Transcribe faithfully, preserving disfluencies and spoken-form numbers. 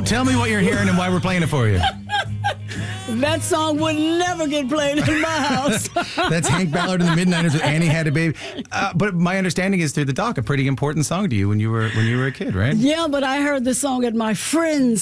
tell me what you're hearing and why we're playing it for you. That song would never get played in my house. That's Hank Ballard and the Midnighters with Annie Had a Baby. Uh, but my understanding is through the doc, a pretty important song to you when you were when you were a kid, right? Yeah, but I heard the song at my friend's